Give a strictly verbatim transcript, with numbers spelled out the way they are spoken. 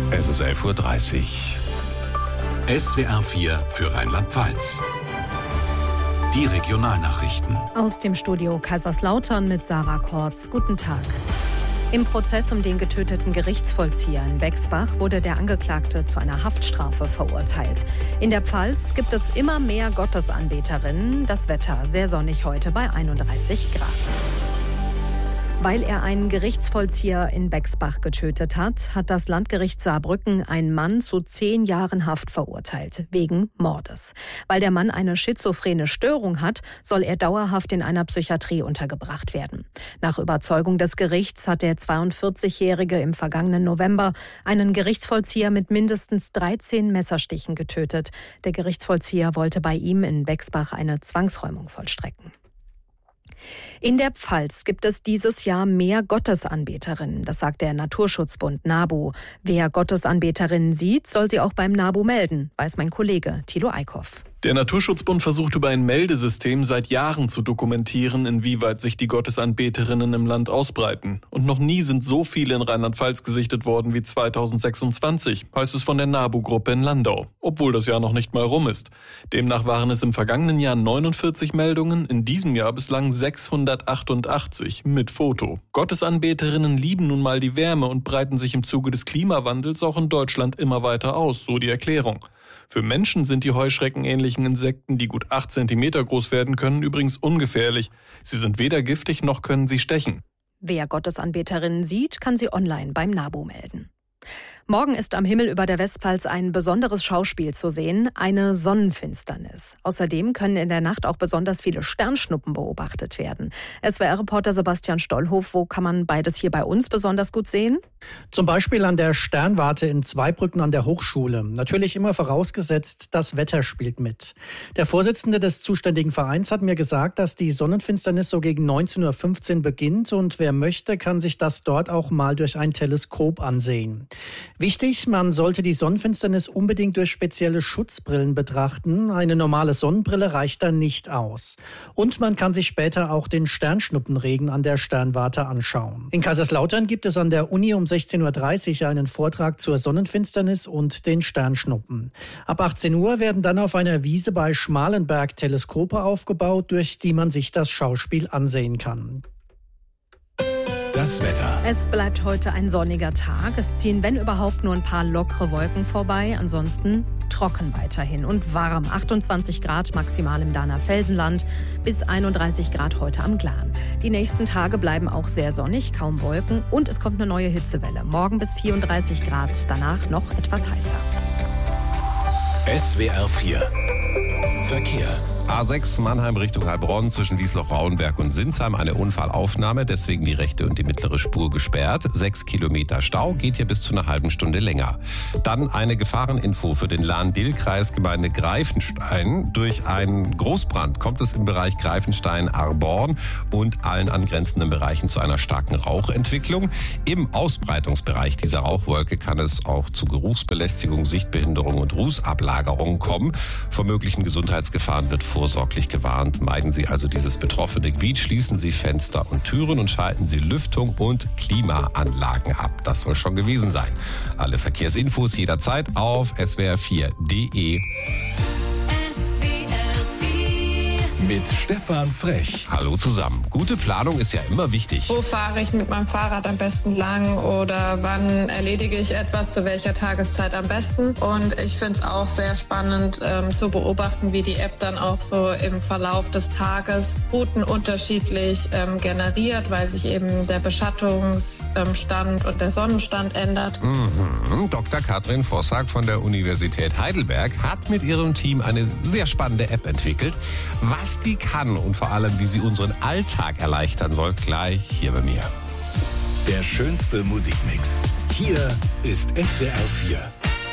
Es ist elf Uhr dreißig. S W R vier für Rheinland-Pfalz. Die Regionalnachrichten. Aus dem Studio Kaiserslautern mit Sarah Kortz. Guten Tag. Im Prozess um den getöteten Gerichtsvollzieher in Bexbach wurde der Angeklagte zu einer Haftstrafe verurteilt. In der Pfalz gibt es immer mehr Gottesanbeterinnen. Das Wetter sehr sonnig heute bei einunddreißig Grad. Weil er einen Gerichtsvollzieher in Bexbach getötet hat, hat das Landgericht Saarbrücken einen Mann zu zehn Jahren Haft verurteilt, wegen Mordes. Weil der Mann eine schizophrene Störung hat, soll er dauerhaft in einer Psychiatrie untergebracht werden. Nach Überzeugung des Gerichts hat der zweiundvierzigjährige im vergangenen November einen Gerichtsvollzieher mit mindestens dreizehn Messerstichen getötet. Der Gerichtsvollzieher wollte bei ihm in Bexbach eine Zwangsräumung vollstrecken. In der Pfalz gibt es dieses Jahr mehr Gottesanbeterinnen, das sagt der Naturschutzbund NABU. Wer Gottesanbeterinnen sieht, soll sie auch beim NABU melden, weiß mein Kollege Thilo Eickhoff. Der Naturschutzbund versucht über ein Meldesystem seit Jahren zu dokumentieren, inwieweit sich die Gottesanbeterinnen im Land ausbreiten. Und noch nie sind so viele in Rheinland-Pfalz gesichtet worden wie zweitausendsechsundzwanzig, heißt es von der NABU-Gruppe in Landau, obwohl das Jahr noch nicht mal rum ist. Demnach waren es im vergangenen Jahr neunundvierzig Meldungen, in diesem Jahr bislang sechshundertachtundachtzig mit Foto. Gottesanbeterinnen lieben nun mal die Wärme und breiten sich im Zuge des Klimawandels auch in Deutschland immer weiter aus, so die Erklärung. Für Menschen sind die heuschreckenähnlichen Insekten, die gut acht Zentimeter groß werden können, übrigens ungefährlich. Sie sind weder giftig noch können sie stechen. Wer Gottesanbeterinnen sieht, kann sie online beim NABU melden. Morgen ist am Himmel über der Westpfalz ein besonderes Schauspiel zu sehen, eine Sonnenfinsternis. Außerdem können in der Nacht auch besonders viele Sternschnuppen beobachtet werden. S W R-Reporter Sebastian Stollhof, wo kann man beides hier bei uns besonders gut sehen? Zum Beispiel an der Sternwarte in Zweibrücken an der Hochschule. Natürlich immer vorausgesetzt, das Wetter spielt mit. Der Vorsitzende des zuständigen Vereins hat mir gesagt, dass die Sonnenfinsternis so gegen neunzehn Uhr fünfzehn beginnt und wer möchte, kann sich das dort auch mal durch ein Teleskop ansehen. Wichtig, man sollte die Sonnenfinsternis unbedingt durch spezielle Schutzbrillen betrachten. Eine normale Sonnenbrille reicht dann nicht aus. Und man kann sich später auch den Sternschnuppenregen an der Sternwarte anschauen. In Kaiserslautern gibt es an der Uni um sechzehn Uhr dreißig einen Vortrag zur Sonnenfinsternis und den Sternschnuppen. Ab achtzehn Uhr werden dann auf einer Wiese bei Schmalenberg Teleskope aufgebaut, durch die man sich das Schauspiel ansehen kann. Das Wetter. Es bleibt heute ein sonniger Tag. Es ziehen, wenn überhaupt, nur ein paar lockere Wolken vorbei. Ansonsten trocken weiterhin und warm. achtundzwanzig Grad maximal im Dahner Felsenland bis einunddreißig Grad heute am Glan. Die nächsten Tage bleiben auch sehr sonnig, kaum Wolken und es kommt eine neue Hitzewelle. Morgen bis vierunddreißig Grad, danach noch etwas heißer. S W R vier Verkehr. A sechs Mannheim Richtung Heilbronn zwischen Wiesloch-Rauenberg und Sinsheim eine Unfallaufnahme, deswegen die rechte und die mittlere Spur gesperrt. Sechs Kilometer Stau, geht hier bis zu einer halben Stunde länger. Dann eine Gefahreninfo für den Lahn-Dill-Kreis, Gemeinde Greifenstein. Durch einen Großbrand kommt es im Bereich Greifenstein-Arborn und allen angrenzenden Bereichen zu einer starken Rauchentwicklung. Im Ausbreitungsbereich dieser Rauchwolke kann es auch zu Geruchsbelästigung, Sichtbehinderung und Rußablagerung kommen. Vor möglichen Gesundheitsgefahren wird vorsorglich gewarnt. Meiden Sie also dieses betroffene Gebiet, schließen Sie Fenster und Türen und schalten Sie Lüftung und Klimaanlagen ab. Das soll schon gewesen sein. Alle Verkehrsinfos jederzeit auf S W R vier Punkt de. Mit Stefan Frech. Hallo zusammen. Gute Planung ist ja immer wichtig. Wo fahre ich mit meinem Fahrrad am besten lang oder wann erledige ich etwas zu welcher Tageszeit am besten? Und ich finde es auch sehr spannend ähm, zu beobachten, wie die App dann auch so im Verlauf des Tages Routen unterschiedlich ähm, generiert, weil sich eben der Beschattungsstand und der Sonnenstand ändert. Mhm. Doktor Katrin Vossack von der Universität Heidelberg hat mit ihrem Team eine sehr spannende App entwickelt. Was sie kann und vor allem, wie sie unseren Alltag erleichtern soll, gleich hier bei mir. Der schönste Musikmix. Hier ist S W R vier.